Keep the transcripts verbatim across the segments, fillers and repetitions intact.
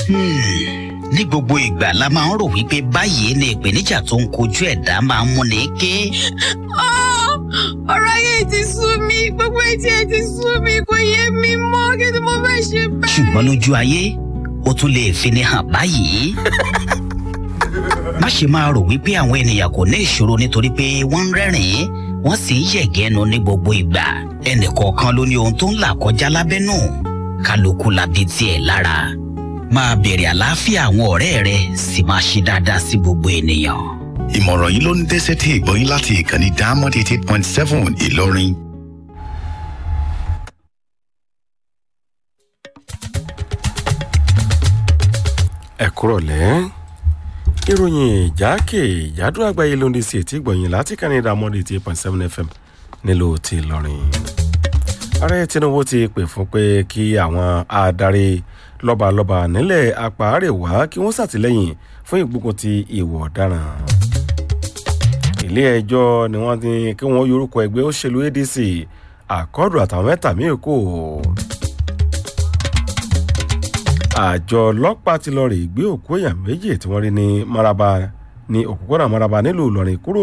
ní gbogbo ìgbà la máa ń rò wípé báyìí ni ìpèníjà tó ń kojú ẹ̀dá máa ń múni ké. ọ̀rọ̀ ayé ti sú mi, gbogbo etí ẹ ti sú mi, kò yé mi mọ́, kí ni mo fẹ́ ṣe báyìí. ṣùgbọ́n lójú ayé ó tún lè fini hàn báyìí. má ṣe máa rò wípé àwọn ènìyàn kò ní ìṣòro nítorí pé wọ́n ń rẹ́rìn-ín wọ́n sì ń yẹ̀gẹ́nu ní gbogbo ìgbà. ẹnìkọ̀ọ̀kan ló ní ohun tó ń là kọjá lábẹ́nú, kálukú labi tiẹ̀ lára. máa bèrè àlàáfíà àwọn ọ̀rẹ́ rẹ sì máa ṣe dáadáa sí gbogbo ènìyàn. ìmọ̀ràn yìí ló ń dẹ́sẹ̀ tí ìgbọ́yìn láti ìkànnì Diamond eighty eight point seven Ìlọrin. ẹ kúrọ̀lẹ́ ìròyìn ìjákè ìjádùn àgbáyé ló ń di sí etí ìgbọ̀nyìn láti kàní Diamond eighty eight point seven F M nílùú ti Ìlọrin. ààrẹ Tinubu ti pè fún pé kí àwọn adarí lọ́balọ́ba nílẹ̀ apá àríwá kí wọ́n ṣàtìlẹ́yìn fún ìgbógun ti ìwà ọ̀daràn. ilé ẹjọ́ ni wọ́n ní kí wọ́n yorùkọ ẹgbẹ́ òṣèlú A D C àkọ́dù àtàwọn mẹ́ta míì kò. àjọ ọlọ́pàá ti lọ rè gbé òkú èèyàn méjì tí wọ́n rí ní Maraba ní òpópónà Maraba nílùú Ìlọrin kúrò.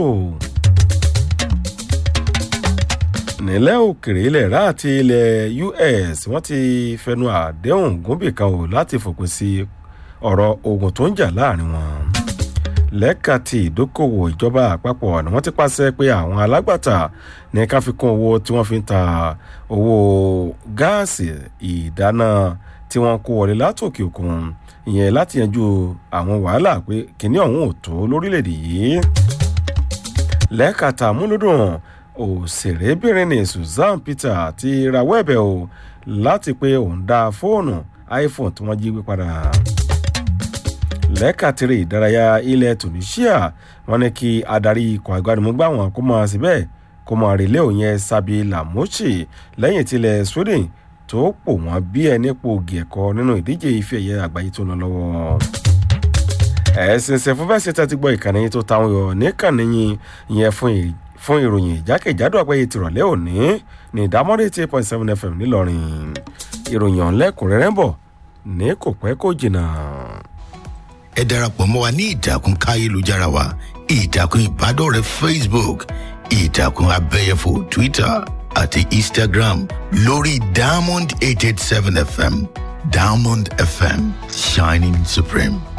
nílẹ̀ òkèrè ilẹ̀ rà àti ilẹ̀ U S wọ́n ti fẹnu àdéhùn gúnbì kan ò láti fòpin sí ọ̀rọ̀ ogun tó ń jà láàrin wọn. lẹ́ka ti ìdókòwò ìjọba àpapọ̀ ni wọ́n ti pàṣẹ pé àwọn alágbàtà ní ká fi kún owó tí wọ́n fi ń ta owó gáàsì ìdáná tí wọ́n kó wọlé látòkè òkun, ìyẹn láti yanjú àwọn wàhálà pé kìnìún ọ̀hún ò tó lórílẹ̀‐èdè yìí. lẹ́ka tàmúlùdùn òṣèrébìnrin ní Susan Peter ti rawọ́ ẹ̀bẹ̀ o láti pé òun dá fóònù iPhone tí wọ́n jí gbé padà. lẹ́ka tèrè ìdárayá ilẹ̀ Tunisia wọ́n ní kí adarí ikọ̀ agbárimúgbà wọn kó máa síbẹ̀ kó máa rèlé òun yẹn Sabi Lamochi lẹ́yìn tilẹ̀ Sweden tó pò wọ́n bí ẹni po ògì ẹ̀kọ́ nínú ìdíje ife ẹ̀yẹ àgbáyé tó lọ lọ́wọ́. ẹ̀sìn ṣe fún bẹ́ẹ̀ ṣe tẹ́tí gbọ́ ìkànnì tó táwọn yọ níkànnì yẹn fún ì fún ìròyìn ìjákèjádò àgbáyé tìrọ̀lẹ́ òní ní Diamond eighty eight point seven F M nílọrin. ìròyìn ọ̀nlẹ́kùnrẹ́rẹ́ ń bọ̀ ní kò pẹ́ kó jìnnà. ẹ darapọ̀ mọ́ wa ní ìtàkùn káyélujára wa ìtàkùn ìbádọ́rẹ̀ẹ́ Facebook ìtàkùn abẹ́yẹfò Twitter àti Instagram lórí Diamond eight eight seven F M. Diamond F M, shining supreme.